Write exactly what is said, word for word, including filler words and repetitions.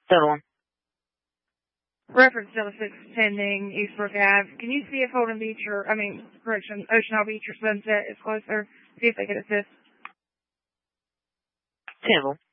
Total one. Reference Delta six pending Eastbrook Ave. Can you see if Holden Beach or, I mean, correction, Ocean Isle Beach or Sunset is closer? See if they can assist. Ten